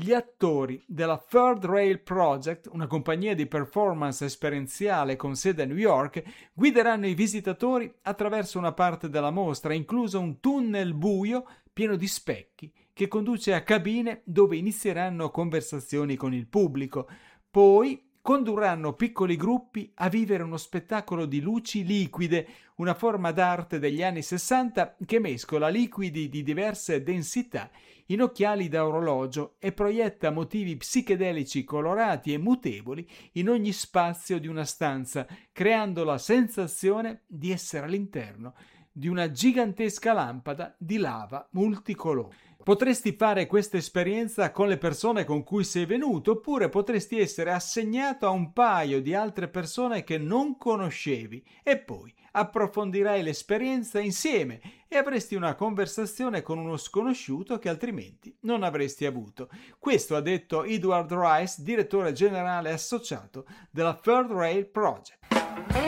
Gli attori della Third Rail Project, una compagnia di performance esperienziale con sede a New York, guideranno i visitatori attraverso una parte della mostra, incluso un tunnel buio pieno di specchi che conduce a cabine dove inizieranno conversazioni con il pubblico. Poi condurranno piccoli gruppi a vivere uno spettacolo di luci liquide, una forma d'arte degli anni 60 che mescola liquidi di diverse densità in occhiali da orologio e proietta motivi psichedelici colorati e mutevoli in ogni spazio di una stanza, creando la sensazione di essere all'interno di una gigantesca lampada di lava multicolore. Potresti fare questa esperienza con le persone con cui sei venuto, oppure potresti essere assegnato a un paio di altre persone che non conoscevi e poi approfondirai l'esperienza insieme e avresti una conversazione con uno sconosciuto che altrimenti non avresti avuto. Questo ha detto Edward Rice, direttore generale associato della Third Rail Project.